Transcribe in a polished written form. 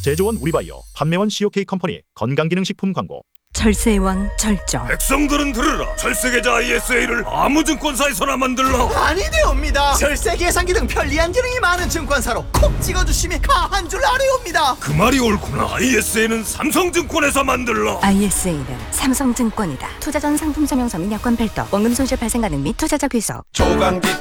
제조원 우리바이오, 판매원 COK 컴퍼니 건강기능식품 광고. 절세의 왕 절정. 백성들은 들으라. 철세계좌 ISA를 아무 증권사에서나 만들라. 아니되옵니다. 절세 계산기 등 편리한 기능이 많은 증권사로 콕 찍어주심이 가한 줄 아뢰옵니다. 그 말이 옳구나. ISA는 삼성증권에서 만들라. ISA는 삼성증권이다. 투자 전 상품 설명서 및 약관 별도, 원금 손실 발생 가능 및 투자자 귀속. 조강기